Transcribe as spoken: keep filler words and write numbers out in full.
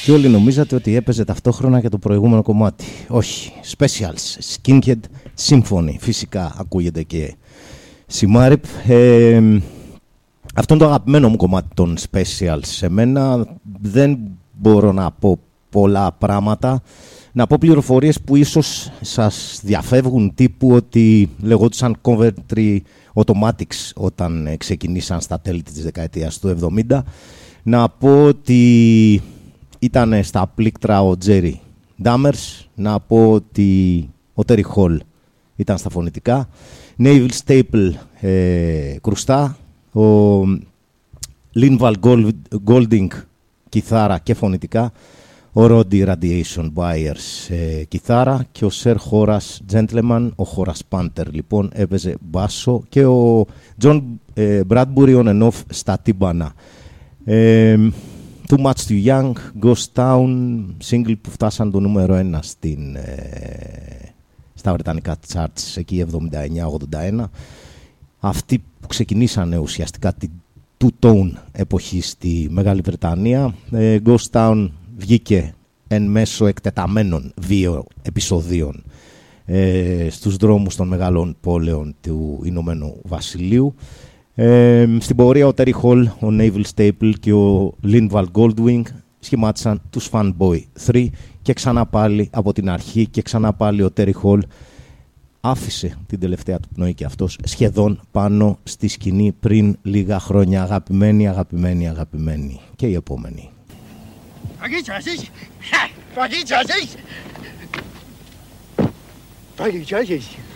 Και όλοι νομίζατε ότι έπαιζε ταυτόχρονα και το προηγούμενο κομμάτι. Όχι. Specials. Skinhead Symphony. Φυσικά ακούγεται και Σιμάριπ. Ε, αυτό είναι το αγαπημένο μου κομμάτι των Specials. Σε μένα δεν μπορώ να πω πολλά πράγματα. Να πω πληροφορίες που ίσως σας διαφεύγουν, τύπου ότι λεγόντουσαν Coventry Automatics όταν ξεκινήσαν στα τέλη της δεκαετίας του εβδομήντα. Να πω ότι ήταν στα πλήκτρα ο Jerry Dammers. Να πω ότι ο Terry Hall ήταν στα φωνητικά. Neville Staple ε, κρουστά. Ο Linval Golding κιθάρα και φωνητικά. Ο Roddy Radiation Byers ε, κιθάρα και ο Sir Horace Gentleman, ο Horace Panther λοιπόν έπαιζε μπάσο και ο John ε, Bradbury on and off στα τύμπανα. Ε, Too Much Too Young, Ghost Town, single που φτάσαν το νούμερο ένα στην, ε, στα βρετανικά charts εκεί εβδομήντα εννιά ογδόντα ένα. Αυτοί που ξεκινήσανε ουσιαστικά την two-tone εποχή στη Μεγάλη Βρετανία. Ε, Ghost Town βγήκε εν μέσω εκτεταμένων βίο επεισοδίων ε, στους δρόμους των μεγάλων πόλεων του Ηνωμένου Βασιλείου. Ε, στην πορεία ο Terry Hall, ο Neville Staple και ο Linval Goldwing σχημάτισαν τους Funboy τρία και ξανά πάλι από την αρχή και ξανά πάλι ο Terry Hall άφησε την τελευταία του πνοή και αυτός σχεδόν πάνω στη σκηνή πριν λίγα χρόνια. Αγαπημένοι, αγαπημένοι, αγαπημένοι. Και η επόμενη. Fragilchassis! Ha! Fragilchassis! Fragilchassis!